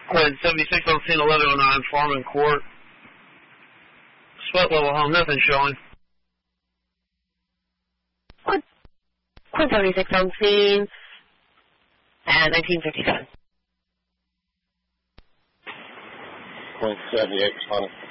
Quid 76 on scene 1109, Farman Court. Sweat level home, nothing showing. Quid 76 on scene at 1957. Quid 78, Connor.